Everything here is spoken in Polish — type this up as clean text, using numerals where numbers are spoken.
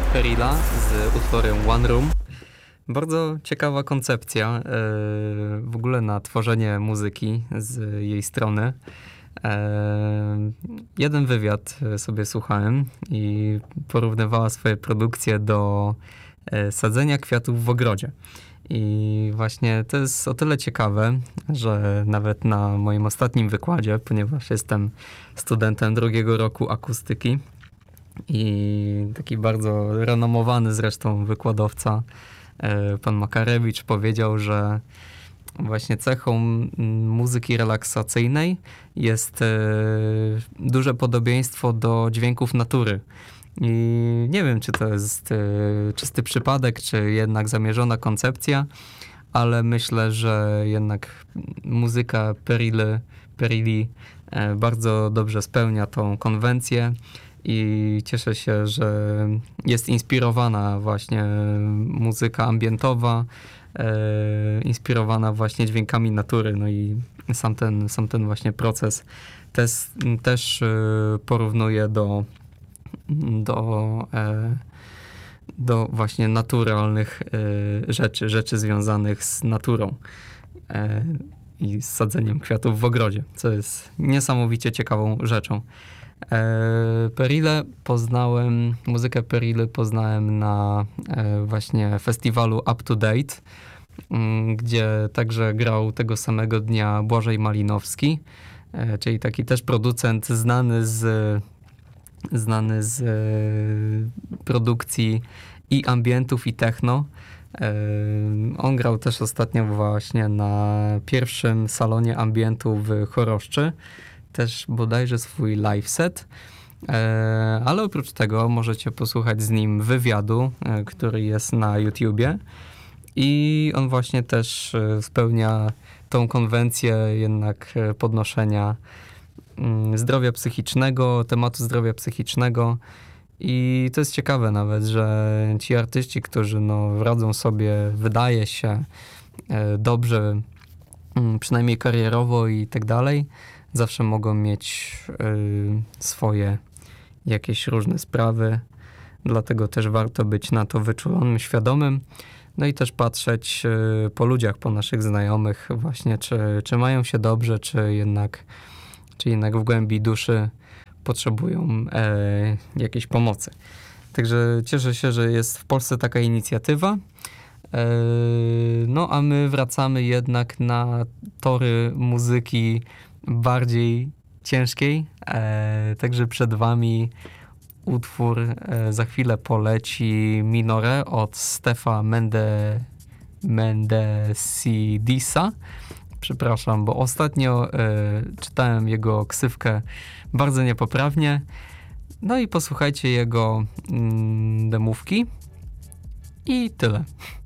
Perilla z utworem One Room. Bardzo ciekawa koncepcja w ogóle na tworzenie muzyki z jej strony. Jeden wywiad sobie słuchałem i porównywała swoje produkcje do sadzenia kwiatów w ogrodzie. I właśnie to jest o tyle ciekawe, że nawet na moim ostatnim wykładzie, ponieważ jestem studentem drugiego roku akustyki i taki bardzo renomowany zresztą wykładowca, pan Makarewicz, powiedział, że właśnie cechą muzyki relaksacyjnej jest duże podobieństwo do dźwięków natury. I nie wiem, czy to jest czysty przypadek, czy jednak zamierzona koncepcja, ale myślę, że jednak muzyka Perilli bardzo dobrze spełnia tą konwencję i cieszę się, że jest inspirowana właśnie muzyka ambientowa, inspirowana właśnie dźwiękami natury. No i sam ten właśnie proces też porównuję do właśnie naturalnych rzeczy związanych z naturą i z sadzeniem kwiatów w ogrodzie, co jest niesamowicie ciekawą rzeczą. Muzykę Perilly poznałem na właśnie festiwalu Up to Date, gdzie także grał tego samego dnia Błażej Malinowski, czyli taki też producent znany z produkcji i ambientów, i techno. On grał też ostatnio właśnie na pierwszym salonie ambientu w Choroszczy. Też bodajże swój live set. Ale oprócz tego możecie posłuchać z nim wywiadu, który jest na YouTubie. I on właśnie też spełnia tą konwencję jednak podnoszenia zdrowia psychicznego, tematu zdrowia psychicznego. I to jest ciekawe nawet, że ci artyści, którzy radzą sobie, wydaje się, dobrze, przynajmniej karierowo i tak dalej, zawsze mogą mieć swoje jakieś różne sprawy. Dlatego też warto być na to wyczulonym, świadomym. No i też patrzeć po ludziach, po naszych znajomych właśnie, czy mają się dobrze, czy jednak w głębi duszy potrzebują jakiejś pomocy. Także cieszę się, że jest w Polsce taka inicjatywa. No a my wracamy jednak na tory muzyki bardziej ciężkiej. Także przed wami utwór za chwilę poleci Minore od Stefa Mendesidisa. Przepraszam, bo ostatnio czytałem jego ksywkę bardzo niepoprawnie. No i posłuchajcie jego demówki i tyle.